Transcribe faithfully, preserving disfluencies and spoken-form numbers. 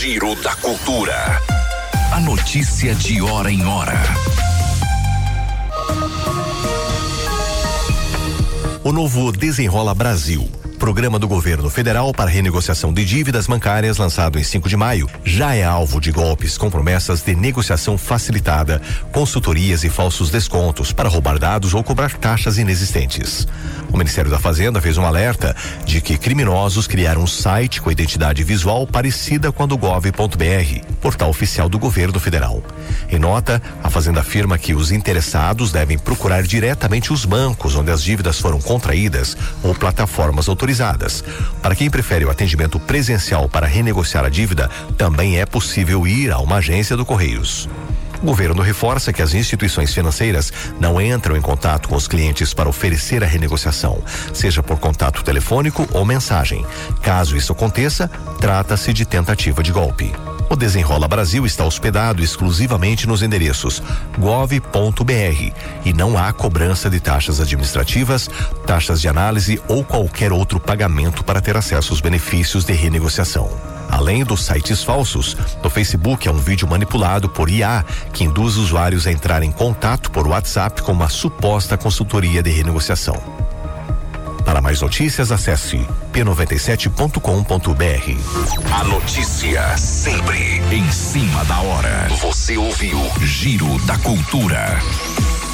Giro da Cultura. A notícia de hora em hora. O novo Desenrola Brasil, programa do governo federal para renegociação de dívidas bancárias, lançado em cinco de maio, já é alvo de golpes com promessas de negociação facilitada, consultorias e falsos descontos para roubar dados ou cobrar taxas inexistentes. O Ministério da Fazenda fez um alerta de que criminosos criaram um site com identidade visual parecida com a do gov ponto br, portal oficial do governo federal. Em nota, a Fazenda afirma que os interessados devem procurar diretamente os bancos onde as dívidas foram contraídas ou plataformas autorizadas. Para quem prefere o atendimento presencial para renegociar a dívida, também é possível ir a uma agência do Correios. O governo reforça que as instituições financeiras não entram em contato com os clientes para oferecer a renegociação, seja por contato telefônico ou mensagem. Caso isso aconteça, trata-se de tentativa de golpe. O Desenrola Brasil está hospedado exclusivamente nos endereços gov ponto br e não há cobrança de taxas administrativas, taxas de análise ou qualquer outro pagamento para ter acesso aos benefícios de renegociação. Além dos sites falsos, no Facebook há um vídeo manipulado por I A que induz usuários a entrar em contato por WhatsApp com uma suposta consultoria de renegociação. Para mais notícias, acesse p noventa e sete ponto com ponto br. A notícia sempre em cima da hora. Você ouviu Giro da Cultura.